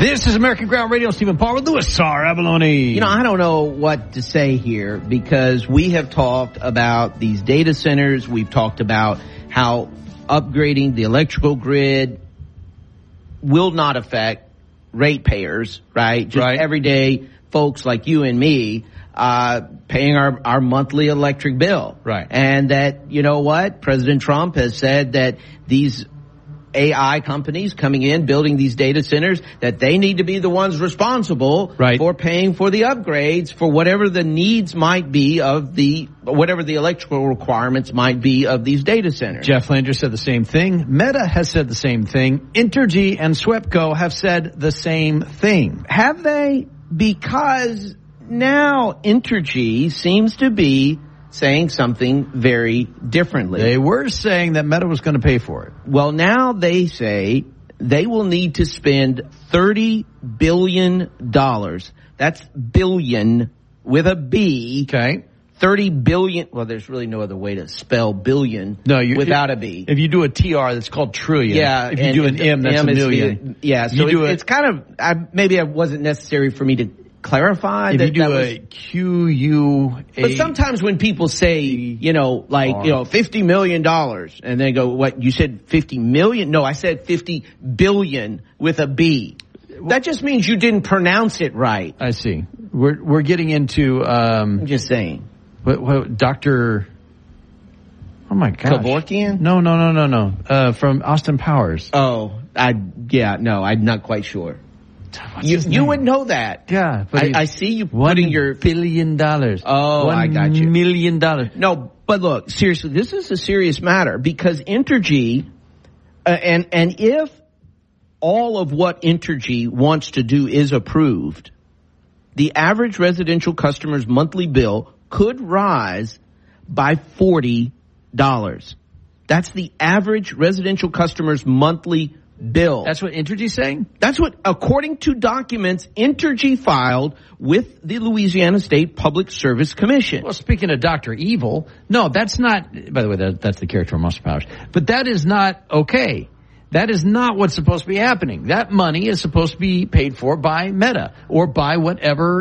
This is American Ground Radio. Stephen Paul with Louis Sar Abalone. You know, I don't know what to say here because we have talked about these data centers. We've talked about how upgrading the electrical grid will not affect ratepayers, right? Just everyday folks like you and me paying our monthly electric bill. Right. And that, you know what? President Trump has said that these AI companies coming in, building these data centers, that they need to be the ones responsible for paying for the upgrades for whatever the needs might be of whatever the electrical requirements might be of these data centers. Jeff Lander said the same thing. Meta has said the same thing. Entergy and SWEPCO have said the same thing. Have they? Because now Entergy seems to be saying something very differently. They were saying that Meta was going to pay for it. Well, now they say they will need to spend $30 billion. That's billion with a B. Okay. 30 billion. Well, there's really no other way to spell billion without a B. If you do a TR, that's called trillion. Yeah. If you do an M, that's a million. So it's kind of, maybe it wasn't necessary for me to clarify. If you do a QUA. But sometimes when people say, $50 million, and they go, what, you said 50 million? No, I said 50 billion with a B. That just means you didn't pronounce it right. I see. We're getting into, I'm just saying. What Dr. Oh my gosh. Kevorkian? No. From Austin Powers. Oh, I'm not quite sure. You would know that. Yeah. But I see you putting your $1 billion. Oh, I got you. $1 million. No, but look, seriously, this is a serious matter because Entergy, and if all of what Entergy wants to do is approved, the average residential customer's monthly bill could rise by $40. That's the average residential customer's monthly bill. That's what Entergy's saying? That's what, according to documents Entergy filed with the Louisiana State Public Service Commission. Well, speaking of Dr. Evil, no, that's not, by the way, that's the character from Austin Powers, but that is not okay. That is not what's supposed to be happening. That money is supposed to be paid for by Meta or by whatever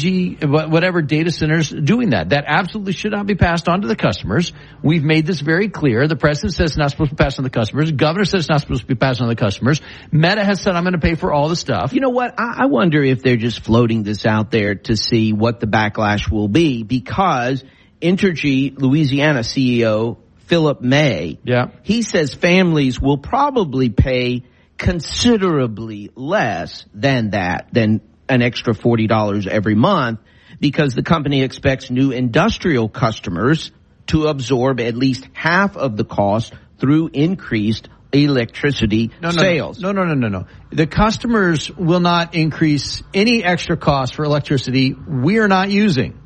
data centers doing that. That absolutely should not be passed on to the customers. We've made this very clear. The president says it's not supposed to be passed on to the customers. The governor says it's not supposed to be passed on to the customers. Meta has said, I'm going to pay for all the stuff. You know what? I wonder if they're just floating this out there to see what the backlash will be, because Entergy Louisiana CEO Philip May, he says families will probably pay considerably less than an extra $40 every month, because the company expects new industrial customers to absorb at least half of the cost through increased electricity sales. No. The customers will not increase any extra cost for electricity we are not using.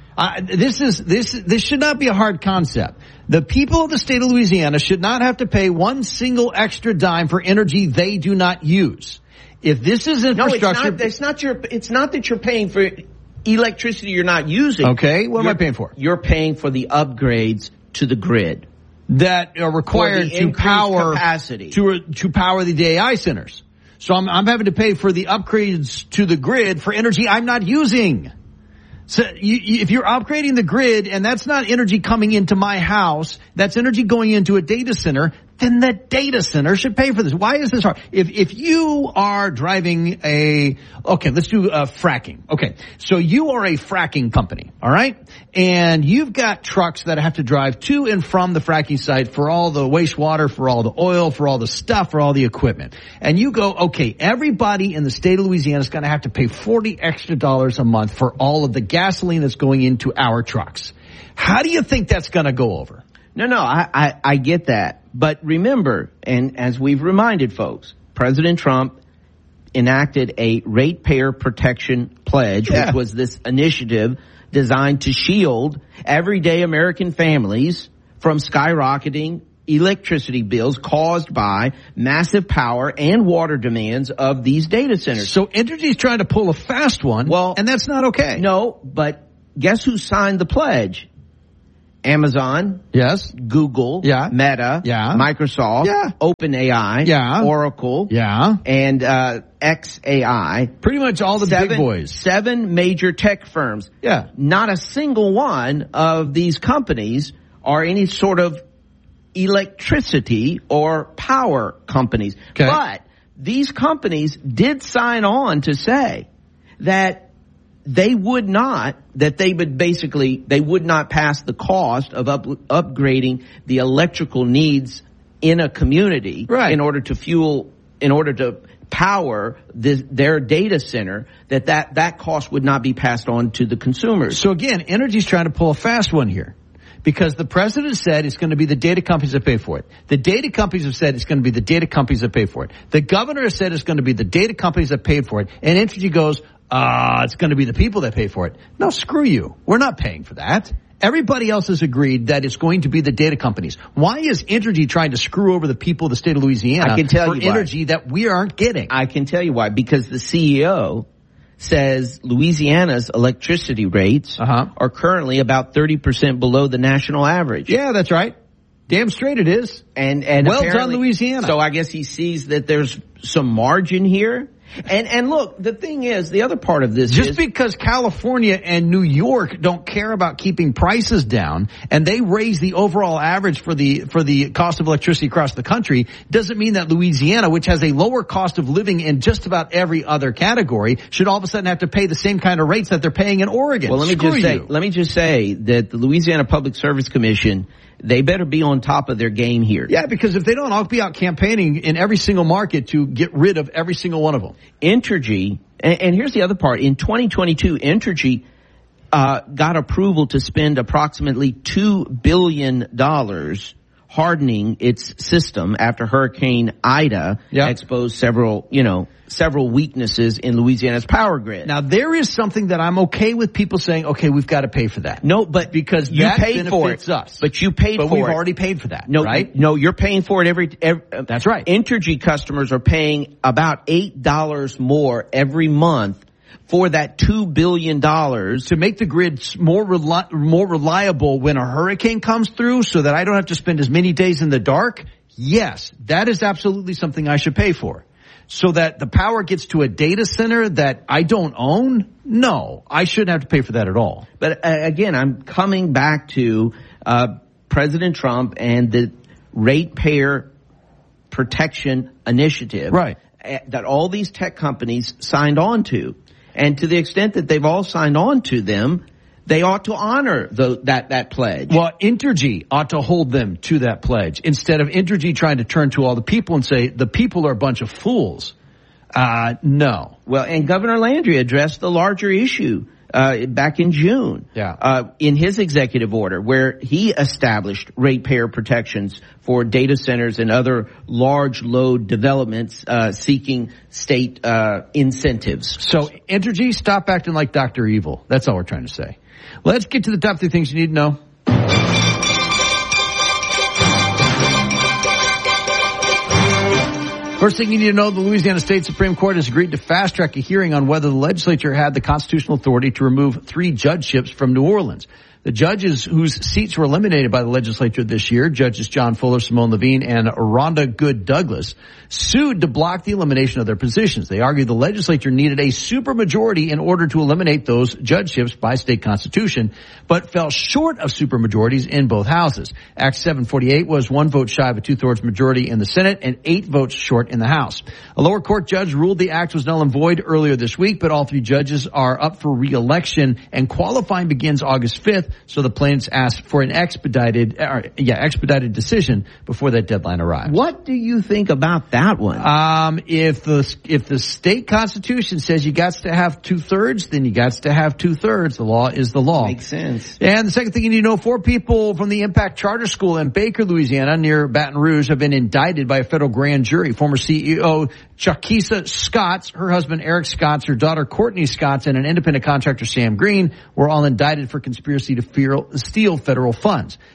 This should not be a hard concept. The people of the state of Louisiana should not have to pay one single extra dime for energy they do not use. If this is infrastructure, it's not that you're paying for electricity you're not using. Okay, what am I paying for? You're paying for the upgrades to the grid that are required to power capacity to power the AI centers. So I'm having to pay for the upgrades to the grid for energy I'm not using. So if you're upgrading the grid and that's not energy coming into my house, that's energy going into a data center, then the data center should pay for this. Why is this hard? If you are driving let's do fracking. Okay. So you are a fracking company, all right? And you've got trucks that have to drive to and from the fracking site for all the wastewater, for all the oil, for all the stuff, for all the equipment. And you go, okay, everybody in the state of Louisiana is going to have to pay $40 extra a month for all of the gasoline that's going into our trucks. How do you think that's going to go over? No, I get that. But remember, and as we've reminded folks, President Trump enacted a ratepayer protection pledge, which was this initiative designed to shield everyday American families from skyrocketing electricity bills caused by massive power and water demands of these data centers. So Entergy's trying to pull a fast one, and that's not okay. No, but guess who signed the pledge? Amazon. Yes. Google. Yeah. Meta. Yeah. Microsoft. Yeah. OpenAI. Yeah. Oracle. Yeah. And XAI. Pretty much all the big boys. 7 major tech firms. Yeah. Not a single one of these companies are any sort of electricity or power companies. Okay. But these companies did sign on to say that they would not pass the cost of upgrading the electrical needs in a community right. in order to power their data center, that cost would not be passed on to the consumers. So again, Entergy's trying to pull a fast one here. Because the president said it's going to be the data companies that pay for it. The data companies have said it's going to be the data companies that pay for it. The governor has said it's going to be the data companies that paid for it. And Entergy goes, it's going to be the people that pay for it. No, screw you. We're not paying for that. Everybody else has agreed that it's going to be the data companies. Why is Entergy trying to screw over the people of the state of Louisiana for energy that we aren't getting? I can tell you why. Because the CEO says Louisiana's electricity rates are currently about 30% below the national average. Yeah, that's right. Damn straight it is. And well done, Louisiana. So I guess he sees that there's some margin here. And look, the thing is, the other part of this is because California and New York don't care about keeping prices down and they raise the overall average for the cost of electricity across the country doesn't mean that Louisiana, which has a lower cost of living in just about every other category, should all of a sudden have to pay the same kind of rates that they're paying in Oregon. Well, let me just say that the Louisiana Public Service Commission, they better be on top of their game here. Yeah, because if they don't, I'll be out campaigning in every single market to get rid of every single one of them. Entergy, and here's the other part. In 2022, Entergy got approval to spend approximately $2 billion hardening its system after Hurricane Ida exposed several weaknesses in Louisiana's power grid. Now, there is something that I'm okay with people saying, okay, we've got to pay for that. No, but because you paid for it. Us. But you paid for it. But we've already paid for that, no, right? No, you're paying for it every That's right. Entergy customers are paying about $8 more every month for that $2 billion to make the grid more reliable when a hurricane comes through so that I don't have to spend as many days in the dark. Yes, that is absolutely something I should pay for. So that the power gets to a data center that I don't own? No, I shouldn't have to pay for that at all. But again, I'm coming back to President Trump and the ratepayer protection initiative, right? That all these tech companies signed on to. And to the extent that they've all signed on to them, they ought to honor that pledge. Well, Entergy ought to hold them to that pledge instead of Entergy trying to turn to all the people and say the people are a bunch of fools. No. Well, and Governor Landry addressed the larger issue back in June in his executive order, where he established ratepayer protections for data centers and other large load developments seeking state incentives. So, Entergy, stop acting like Dr. Evil. That's all we're trying to say. Let's get to the top 3 things you need to know. First thing you need to know, the Louisiana State Supreme Court has agreed to fast-track a hearing on whether the legislature had the constitutional authority to remove 3 judgeships from New Orleans. The judges whose seats were eliminated by the legislature this year, Judges John Fuller, Simone Levine, and Rhonda Good Douglas, sued to block the elimination of their positions. They argued the legislature needed a supermajority in order to eliminate those judgeships by state constitution, but fell short of supermajorities in both houses. Act 748 was 1 vote shy of a 2/3 majority in the Senate and 8 votes short in the House. A lower court judge ruled the act was null and void earlier this week, but all 3 judges are up for re-election, and qualifying begins August 5th. So the plaintiffs asked for an expedited decision before that deadline arrives. What do you think about that one? If the state constitution says you got to have 2/3, then you got to have 2/3. The law is the law. Makes sense. And the second thing you need to know, 4 people from the Impact Charter School in Baker, Louisiana, near Baton Rouge, have been indicted by a federal grand jury. Former CEO Chakisa Scotts, her husband Eric Scotts, her daughter Courtney Scotts, and an independent contractor Sam Green were all indicted for conspiracy to steal federal funds.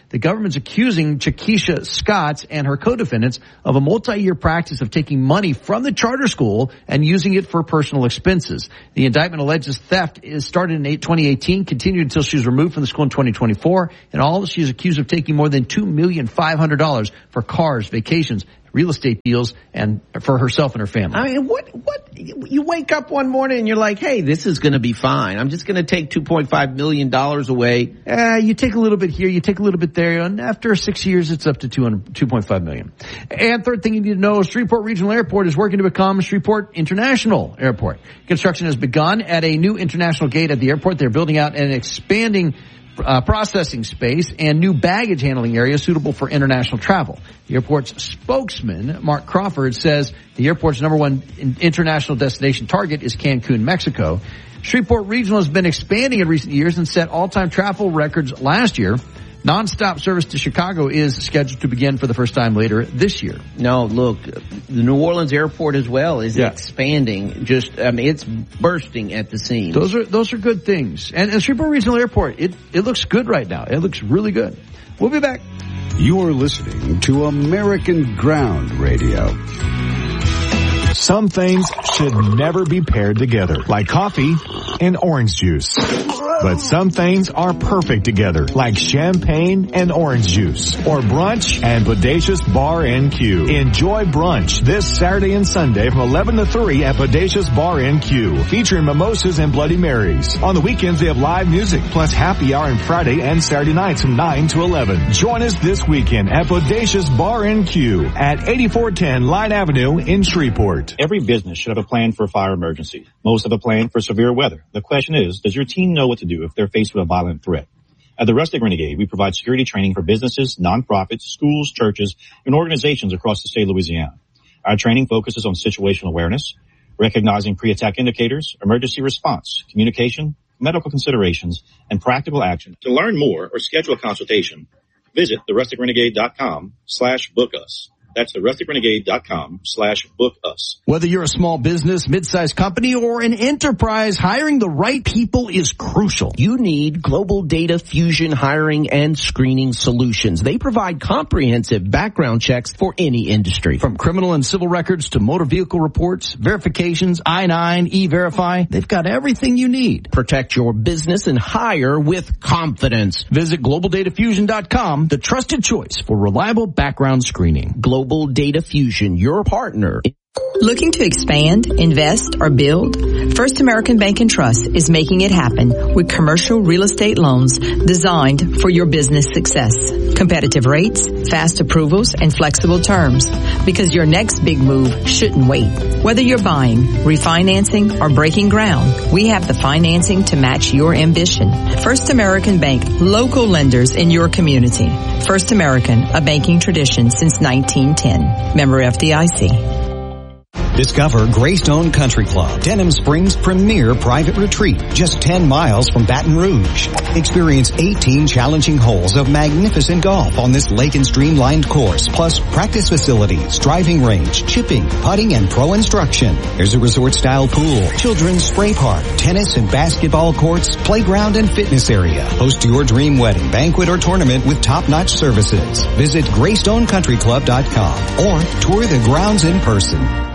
the government's accusing Chiquisha Scott and her co-defendants of a multi-year practice of taking money from the charter school and using it for personal expenses. The indictment alleges theft started in 2018, continued until she was removed from the school in 2024. In all, she is accused of taking more than $2,500,000 for cars, vacations, real estate deals, and for herself and her family. I mean, what, you wake up one morning and you're like, hey, this is going to be fine. I'm just going to take $2.5 million away. You take a little bit here, you take a little bit there, and after 6 years, it's up to $2.5 million. And third thing you need to know, Shreveport Regional Airport is working to become Shreveport International Airport. Construction has begun at a new international gate at the airport. They're building out an expanding processing space and new baggage handling area suitable for international travel. The airport's spokesman, Mark Crawford, says the airport's number one international destination target is Cancun, Mexico. Shreveport Regional has been expanding in recent years and set all-time travel records last year. Non-stop service to Chicago is scheduled to begin for the first time later this year. No, look, the New Orleans airport as well is expanding. It's bursting at the seams. Those are good things. And Shreveport Regional Airport, it looks good right now. It looks really good. We'll be back. You're listening to American Ground Radio. Some things should never be paired together, like coffee and orange juice. But some things are perfect together, like champagne and orange juice, or brunch and Bodacious Bar NQ. Enjoy brunch this Saturday and Sunday from 11 to 3 at Bodacious Bar NQ, featuring mimosas and Bloody Marys. On the weekends, they have live music, plus happy hour on Friday and Saturday nights from 9 to 11. Join us this weekend at Bodacious Bar NQ at 8410 Line Avenue in Shreveport. Every business should have a plan for a fire emergency. Most have a plan for severe weather. The question is, does your team know what to do if they're faced with a violent threat? At the Rustic Renegade, we provide security training for businesses, nonprofits, schools, churches, and organizations across the state of Louisiana. Our training focuses on situational awareness, recognizing pre-attack indicators, emergency response, communication, medical considerations, and practical action. To learn more or schedule a consultation, visit therusticrenegade.com/book-us. That's therusticrenegade.com/book-us. Whether you're a small business, mid-sized company, or an enterprise, hiring the right people is crucial. You need Global Data Fusion hiring and screening solutions. They provide comprehensive background checks for any industry. From criminal and civil records to motor vehicle reports, verifications, I-9, E-Verify, they've got everything you need. Protect your business and hire with confidence. Visit GlobalDataFusion.com, the trusted choice for reliable background screening. Global Data Fusion, your partner. Looking to expand, invest, or build? First American Bank and Trust is making it happen with commercial real estate loans designed for your business success. Competitive rates, fast approvals, and flexible terms. Because your next big move shouldn't wait. Whether you're buying, refinancing, or breaking ground, we have the financing to match your ambition. First American Bank, local lenders in your community. First American, a banking tradition since 1910. Member FDIC. Discover Greystone Country Club, Denham Springs' premier private retreat, just 10 miles from Baton Rouge. Experience 18 challenging holes of magnificent golf on this lake and stream-lined course, plus practice facilities, driving range, chipping, putting, and pro instruction. There's a resort-style pool, children's spray park, tennis and basketball courts, playground and fitness area. Host your dream wedding, banquet, or tournament with top-notch services. Visit GreystoneCountryClub.com or tour the grounds in person.